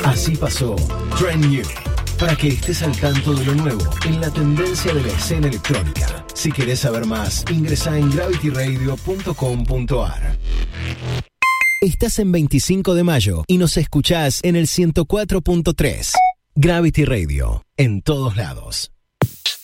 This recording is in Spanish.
Así pasó Trend New, para que estés al tanto de lo nuevo en la tendencia de la escena electrónica. Si querés saber más, ingresa en gravityradio.com.ar. Estás en 25 de mayo y nos escuchás en el 104.3. Gravity Radio, en todos lados.